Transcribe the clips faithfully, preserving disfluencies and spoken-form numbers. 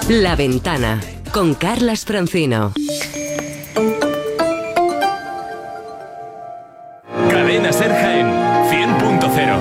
La Ventana, con Carlas Francino. Cadena Ser Jaén, cien punto cero.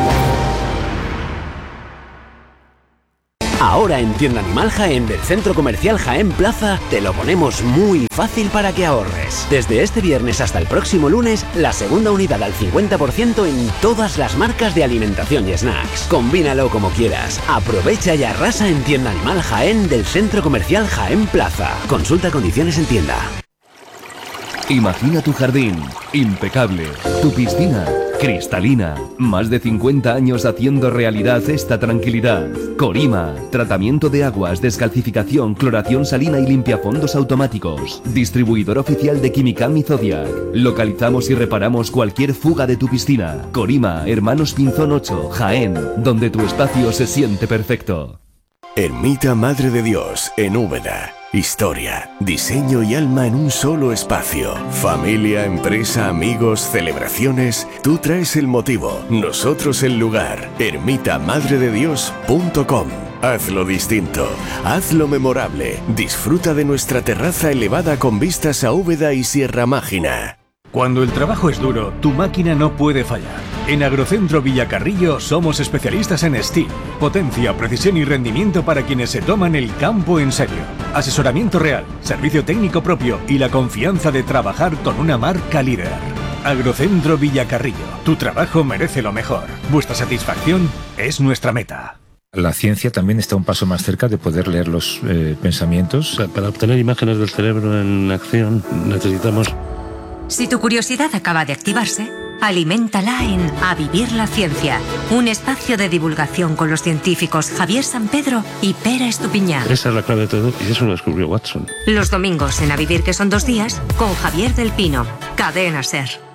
Ahora en Tienda Animal Jaén del Centro Comercial Jaén Plaza te lo ponemos muy fácil para que ahorres. Desde este viernes hasta el próximo lunes, la segunda unidad al cincuenta por ciento en todas las marcas de alimentación y snacks. Combínalo como quieras. Aprovecha y arrasa en Tienda Animal Jaén del Centro Comercial Jaén Plaza. Consulta condiciones en tienda. Imagina tu jardín, impecable, tu piscina, cristalina, más de cincuenta años haciendo realidad esta tranquilidad. Corima, tratamiento de aguas, descalcificación, cloración salina y limpiafondos automáticos. Distribuidor oficial de Quimicam y Zodiac. Localizamos y reparamos cualquier fuga de tu piscina. Corima, Hermanos Pinzón ocho, Jaén, donde tu espacio se siente perfecto. Ermita Madre de Dios, en Úbeda. Historia, diseño y alma en un solo espacio. Familia, empresa, amigos, celebraciones. Tú traes el motivo, nosotros el lugar. ermita madre de dios punto com. Hazlo distinto, hazlo memorable. Disfruta de nuestra terraza elevada con vistas a Úbeda y Sierra Mágina. Cuando el trabajo es duro, tu máquina no puede fallar. En Agrocentro Villacarrillo somos especialistas en steel, potencia, precisión y rendimiento para quienes se toman el campo en serio. Asesoramiento real, servicio técnico propio y la confianza de trabajar con una marca líder. Agrocentro Villacarrillo, tu trabajo merece lo mejor. Vuestra satisfacción es nuestra meta. La ciencia también está un paso más cerca de poder leer los eh, pensamientos. O sea, para obtener imágenes del cerebro en acción necesitamos... Si tu curiosidad acaba de activarse, aliméntala en A Vivir la Ciencia, un espacio de divulgación con los científicos Javier San Pedro y Pera Estupiñán. Esa es la clave de todo y eso lo descubrió Watson. Los domingos en A Vivir, que son dos días, con Javier del Pino, Cadena Ser.